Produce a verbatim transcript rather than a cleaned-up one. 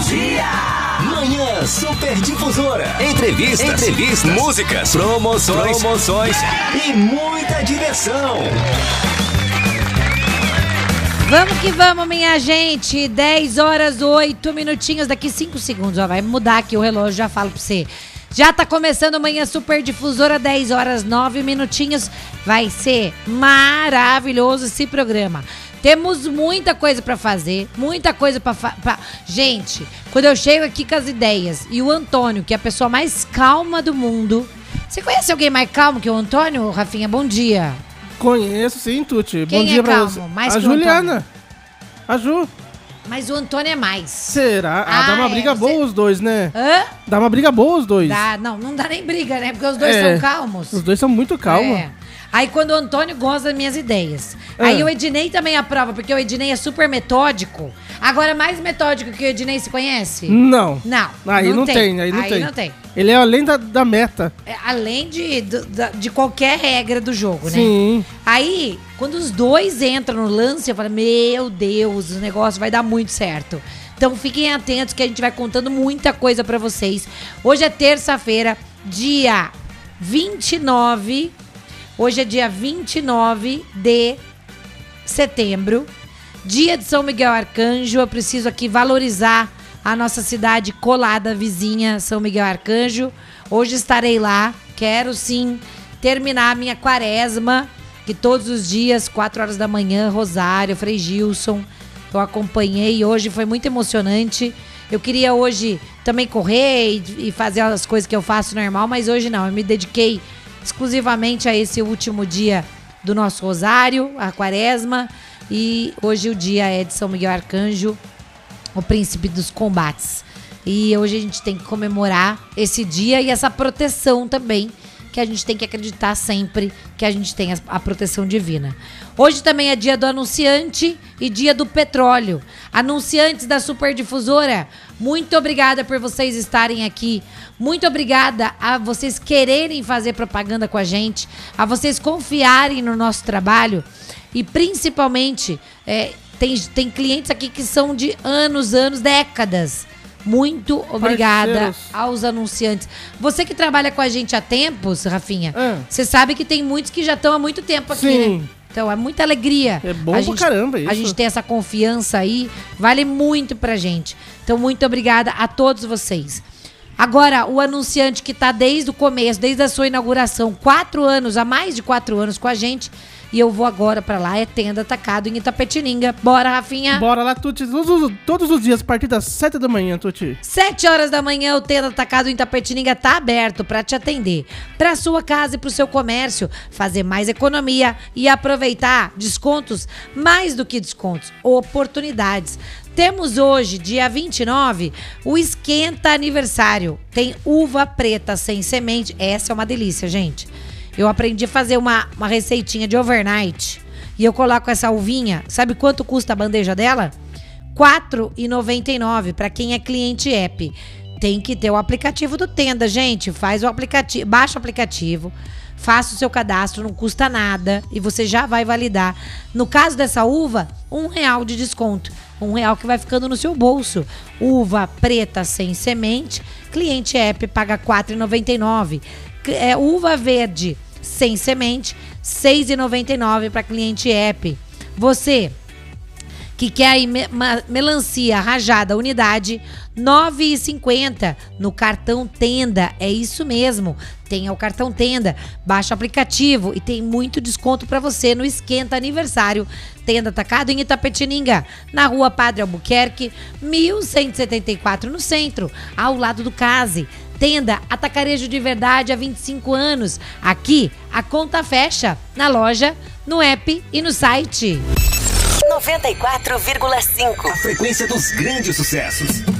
dia! Manhã Super Difusora. Entrevistas, Entrevistas, músicas, promoções, promoções e muita diversão. Vamos que vamos, minha gente. dez horas, oito minutinhos. Daqui cinco segundos, ó. Vai mudar aqui o relógio, já falo pra você. Já tá começando Manhã Super Difusora, dez horas, nove minutinhos. Vai ser maravilhoso esse programa. Temos muita coisa pra fazer, muita coisa pra, fa- pra... Gente, quando eu chego aqui com as ideias e o Antônio, que é a pessoa mais calma do mundo... Você conhece alguém mais calmo que o Antônio, Rafinha? Bom dia. Conheço sim, Tuti. Quem Bom dia é pra calmo? você. Mais a que o Juliana. A Ju. Mas o Antônio é mais. Será? Ah, Ah, dá uma é, briga você- boa os dois, né? Hã? Dá uma briga boa os dois. Dá, não, não dá nem briga, né? Porque os dois É. são calmos. Os dois são muito calmos. É. Aí quando o Antônio gosta das minhas ideias. Ah. Aí o Ednei também aprova, porque o Ednei é super metódico. Agora, mais metódico que o Ednei se conhece? Não. Não. Aí não, tem. aí não aí tem. não tem. Ele é além da, da meta. É, além de, do- da- de qualquer regra do jogo, né? Sim. Aí, quando os dois entram no lance, eu falo, meu Deus, o negócio vai dar muito certo. Então fiquem atentos que a gente vai contando muita coisa pra vocês. Hoje é terça-feira, dia vinte e nove. Hoje é dia vinte e nove de setembro. Dia de São Miguel Arcanjo. Eu preciso aqui valorizar a nossa cidade colada, vizinha, São Miguel Arcanjo. Hoje estarei lá. Quero sim terminar a minha quaresma, que todos os dias, quatro horas da manhã, Rosário, Frei Gilson, eu acompanhei. Hoje foi muito emocionante. Eu queria hoje também correr e, e fazer as coisas que eu faço normal, mas hoje não. Eu me dediquei exclusivamente a esse último dia do nosso Rosário, a quaresma. E hoje o dia é de São Miguel Arcanjo, o príncipe dos combates. E hoje a gente tem que comemorar esse dia e essa proteção também, que a gente tem que acreditar sempre que a gente tem a, a proteção divina. Hoje também é dia do anunciante e dia do petróleo. Anunciantes da Super Difusora, muito obrigada por vocês estarem aqui. Muito obrigada a vocês quererem fazer propaganda com a gente, a vocês confiarem no nosso trabalho e principalmente é, tem, tem clientes aqui que são de anos, anos, décadas. Muito obrigada Parceiros. aos anunciantes. Você que trabalha com a gente há tempos, Rafinha, Ah. você sabe que tem muitos que já estão há muito tempo aqui, Sim. né? Então é muita alegria. É bom a pra gente, caramba isso. A gente tem essa confiança aí, vale muito pra gente. Então muito obrigada a todos vocês. Agora, o anunciante que tá desde o começo, desde a sua inauguração, quatro anos, há mais de quatro anos com a gente, e eu vou agora pra lá, é Tenda Atacado em Itapetininga. Bora, Rafinha? Bora lá, Tuti. Todos, todos os dias, a partir das sete da manhã, Tuti. Sete horas da manhã, o Tenda Atacado em Itapetininga tá aberto para te atender. Para sua casa e para o seu comércio, fazer mais economia e aproveitar descontos, mais do que descontos, oportunidades. Temos hoje, dia vinte e nove, o Esquenta Aniversário. Tem uva preta sem semente. Essa é uma delícia, gente. Eu aprendi a fazer uma, uma receitinha de overnight e eu coloco essa uvinha. Sabe quanto custa a bandeja dela? quatro reais e noventa e nove centavos para quem é cliente app. Tem que ter o aplicativo do Tenda, gente. Faz o aplicativo, baixa o aplicativo, faça o seu cadastro, não custa nada e você já vai validar. No caso dessa uva, um real de desconto. Um real que vai ficando no seu bolso. Uva preta sem semente, cliente app paga quatro reais e noventa e nove centavos. É, uva verde sem semente, seis reais e noventa e nove centavos para cliente app. Você que quer aí me, ma, melancia rajada unidade, nove reais e cinquenta centavos no cartão Tenda. É isso mesmo, tem o cartão Tenda. Baixa o aplicativo e tem muito desconto para você no Esquenta Aniversário. Tenda Atacado em Itapetininga, na rua Padre Albuquerque, mil cento e setenta e quatro no centro, ao lado do Case. Tenda Atacarejo de Verdade há vinte e cinco anos. Aqui, a conta fecha na loja, no app e no site. noventa e quatro vírgula cinco. A frequência dos grandes sucessos.